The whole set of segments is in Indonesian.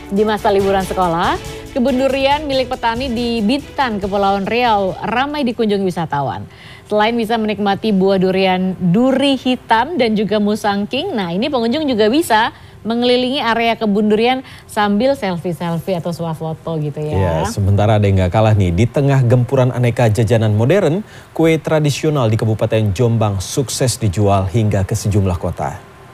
Di masa liburan sekolah, kebun durian milik petani di Bintan, Kepulauan Riau ramai dikunjungi wisatawan. Selain bisa menikmati buah durian duri hitam dan juga musangking, nah ini pengunjung juga bisa mengelilingi area kebun durian sambil selfie-selfie atau swafoto gitu ya. Ya, sementara ada yang gak kalah nih, di tengah gempuran aneka jajanan modern, kue tradisional di Kabupaten Jombang sukses dijual hingga ke sejumlah kota.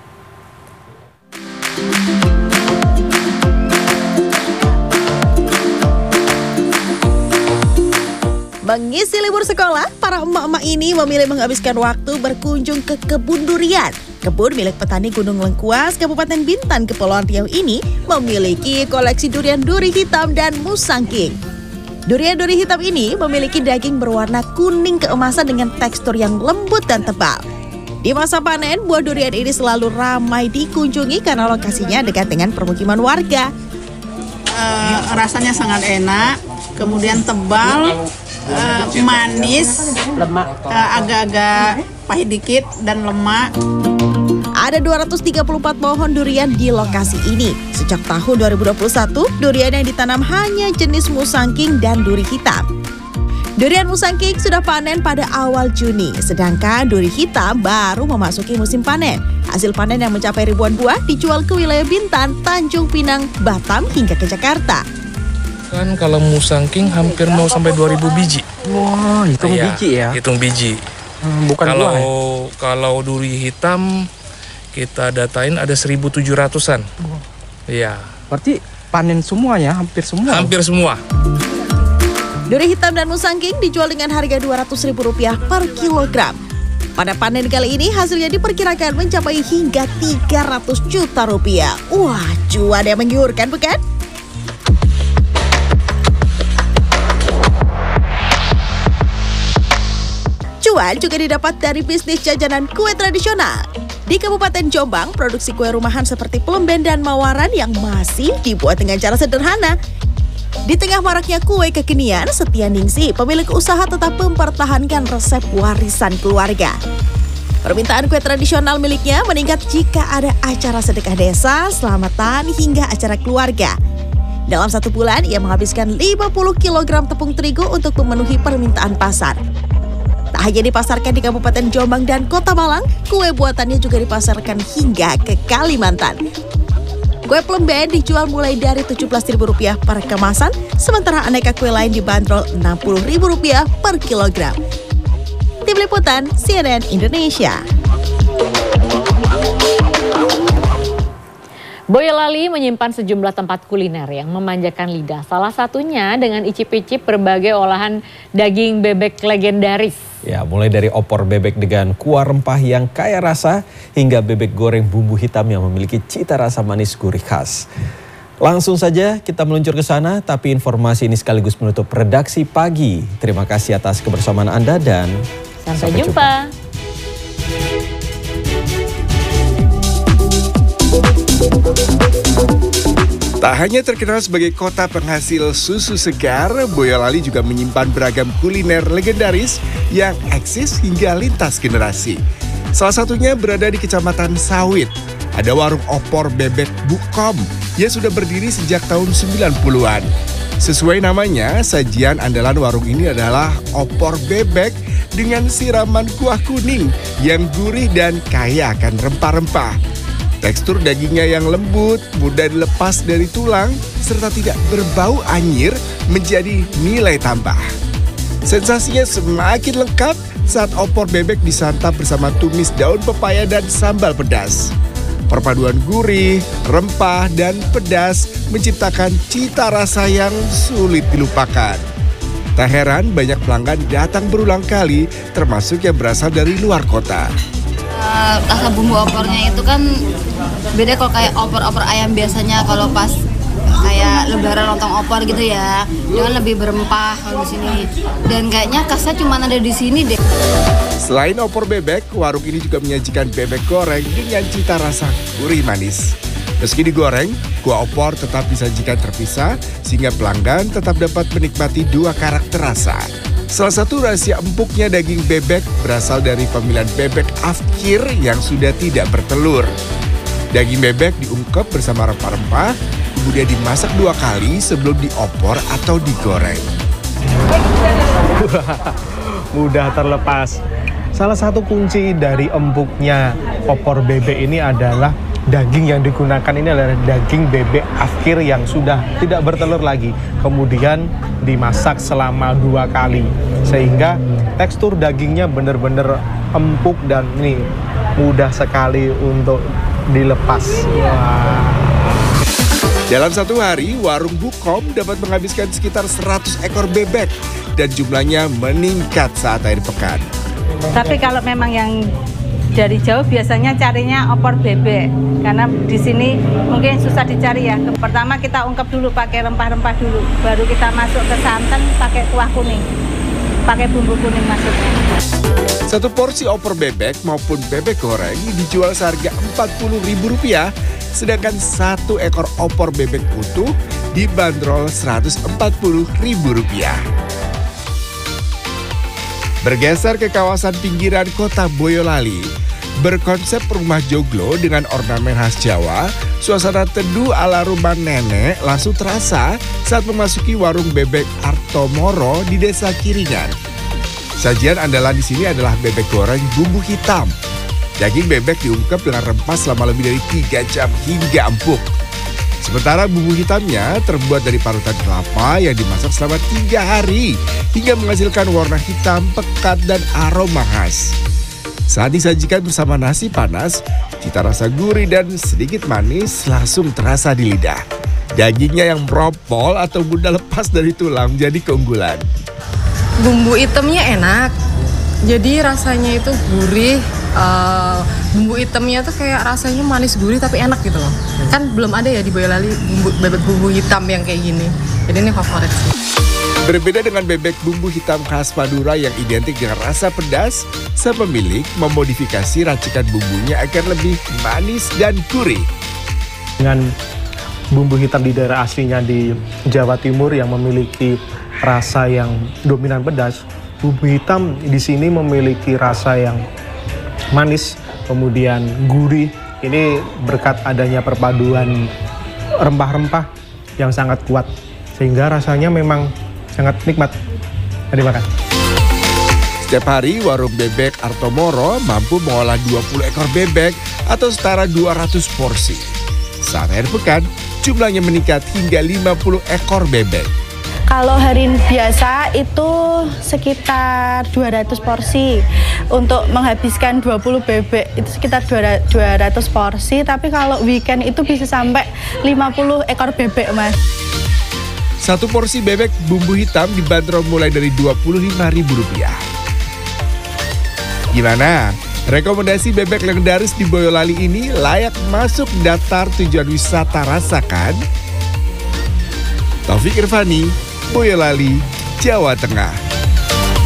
Mengisi libur sekolah, para emak-emak ini memilih menghabiskan waktu berkunjung ke kebun durian. Kebun milik petani Gunung Lengkuas, Kabupaten Bintan, Kepulauan Riau ini memiliki koleksi durian duri hitam dan musangking. Durian duri hitam ini memiliki daging berwarna kuning keemasan dengan tekstur yang lembut dan tebal. Di masa panen, buah durian ini selalu ramai dikunjungi karena lokasinya dekat dengan permukiman warga. Rasanya sangat enak, kemudian tebal, manis, agak-agak pahit dikit dan lemak. Ada 234 pohon durian di lokasi ini. Sejak tahun 2021, durian yang ditanam hanya jenis musangking dan duri hitam. Durian musangking sudah panen pada awal Juni, sedangkan duri hitam baru memasuki musim panen. Hasil panen yang mencapai ribuan buah dijual ke wilayah Bintan, Tanjung Pinang, Batam hingga ke Jakarta. Kan kalau musangking hampir mau sampai 2000 biji. Wah, hitung biji ya? Hitung biji. Bukan kalau buah ya? Kalau duri hitam kita datain ada 1.700-an. Iya. Berarti panen semuanya, hampir semua? Hampir semua. Duri hitam dan musangking dijual dengan harga Rp200.000 per kilogram. Pada panen kali ini hasilnya diperkirakan mencapai hingga 300 juta rupiah. Wah, cuan yang menggiurkan bukan? Cuan juga didapat dari bisnis jajanan kue tradisional. Di Kabupaten Jombang, produksi kue rumahan seperti Plemben dan Mawaran yang masih dibuat dengan cara sederhana. Di tengah maraknya kue kekinian, Setia Ningsi, pemilik usaha tetap mempertahankan resep warisan keluarga. Permintaan kue tradisional miliknya meningkat jika ada acara sedekah desa, selamatan, hingga acara keluarga. Dalam 1 bulan, ia menghabiskan 50 kg tepung terigu untuk memenuhi permintaan pasar. Tak hanya dipasarkan di Kabupaten Jombang dan Kota Malang, kue buatannya juga dipasarkan hingga ke Kalimantan. Kue Plemben dijual mulai dari Rp17.000 per kemasan, sementara aneka kue lain dibanderol Rp60.000 per kilogram. Tim Liputan CNN Indonesia. Boyolali menyimpan sejumlah tempat kuliner yang memanjakan lidah. Salah satunya dengan icip-icip berbagai olahan daging bebek legendaris. Ya, mulai dari opor bebek dengan kuah rempah yang kaya rasa hingga bebek goreng bumbu hitam yang memiliki cita rasa manis gurih khas. Langsung saja kita meluncur ke sana, tapi informasi ini sekaligus menutup redaksi pagi. Terima kasih atas kebersamaan Anda dan sampai jumpa. Tak hanya terkenal sebagai kota penghasil susu segar, Boyolali juga menyimpan beragam kuliner legendaris yang eksis hingga lintas generasi. Salah satunya berada di Kecamatan Sawit. Ada warung opor bebek Bukom yang sudah berdiri sejak tahun 90-an. Sesuai namanya, sajian andalan warung ini adalah opor bebek dengan siraman kuah kuning yang gurih dan kaya akan rempah-rempah. Tekstur dagingnya yang lembut, mudah dilepas dari tulang, serta tidak berbau anyir menjadi nilai tambah. Sensasinya semakin lengkap saat opor bebek disantap bersama tumis daun pepaya dan sambal pedas. Perpaduan gurih, rempah, dan pedas menciptakan cita rasa yang sulit dilupakan. Tak heran banyak pelanggan datang berulang kali, termasuk yang berasal dari luar kota. Rasa bumbu opornya itu kan beda kalau kayak opor-opor ayam biasanya, kalau pas kayak lebaran lontong opor gitu ya, dia kan lebih berempah kalau di sini. Dan kayaknya khasnya cuma ada di sini deh. Selain opor bebek, warung ini juga menyajikan bebek goreng dengan cita rasa gurih manis. Meski digoreng, kuah opor tetap disajikan terpisah sehingga pelanggan tetap dapat menikmati dua karakter rasa. Salah satu rahasia empuknya daging bebek berasal dari pemilihan bebek afkir yang sudah tidak bertelur. Daging bebek diungkep bersama rempah-rempah, kemudian dimasak 2 kali sebelum diopor atau digoreng. Mudah terlepas. Salah satu kunci dari empuknya opor bebek ini adalah daging yang digunakan ini adalah daging bebek akhir yang sudah tidak bertelur lagi. Kemudian dimasak selama 2 kali. Sehingga tekstur dagingnya benar-benar empuk dan ini mudah sekali untuk dilepas. Wah. Dalam satu hari, warung Bukom dapat menghabiskan sekitar 100 ekor bebek dan jumlahnya meningkat saat akhir pekan. Tapi kalau memang yang dari jauh biasanya carinya opor bebek karena di sini mungkin susah dicari ya. Pertama kita ungkep dulu pakai rempah-rempah dulu, baru kita masuk ke santan pakai kuah kuning, pakai bumbu kuning maksudnya. Satu porsi opor bebek maupun bebek goreng dijual seharga Rp40.000, sedangkan 1 ekor opor bebek utuh dibanderol Rp140.000. Bergeser ke kawasan pinggiran kota Boyolali, berkonsep rumah joglo dengan ornamen khas Jawa, suasana teduh ala rumah nenek langsung terasa saat memasuki warung bebek Artomoro di Desa Kiringan. Sajian andalan di sini adalah bebek goreng bumbu hitam. Daging bebek diungkep dengan rempah selama lebih dari 3 jam hingga empuk. Sementara bumbu hitamnya terbuat dari parutan kelapa yang dimasak selama 3 hari hingga menghasilkan warna hitam pekat dan aroma khas. Saat disajikan bersama nasi panas, cita rasa gurih dan sedikit manis langsung terasa di lidah. Dagingnya yang meropol atau mudah lepas dari tulang jadi keunggulan. Bumbu hitamnya enak, jadi rasanya itu gurih. Bumbu hitamnya tuh kayak rasanya manis gurih tapi enak gitu loh. Kan belum ada ya di Boyolali bebek bumbu hitam yang kayak gini. Jadi ini favorit sih. Berbeda dengan bebek bumbu hitam khas Madura yang identik dengan rasa pedas, sang pemilik memodifikasi racikan bumbunya agar lebih manis dan gurih. Dengan bumbu hitam di daerah aslinya di Jawa Timur yang memiliki rasa yang dominan pedas, bumbu hitam di sini memiliki rasa yang manis, kemudian gurih. Ini berkat adanya perpaduan rempah-rempah yang sangat kuat, sehingga rasanya memang sangat nikmat dimakan. Setiap hari, warung bebek Artomoro mampu mengolah 20 ekor bebek atau setara 200 porsi. Saat akhir pekan, jumlahnya meningkat hingga 50 ekor bebek. Kalau hari biasa itu sekitar 200 porsi. Untuk menghabiskan 20 bebek itu sekitar 200 porsi. Tapi kalau weekend itu bisa sampai 50 ekor bebek, Mas. Satu porsi bebek bumbu hitam dibanderol mulai dari Rp25.000. Gimana? Rekomendasi bebek legendaris di Boyolali ini layak masuk daftar tujuan wisata rasakan? Taufik Irvani, Boyolali, Jawa Tengah.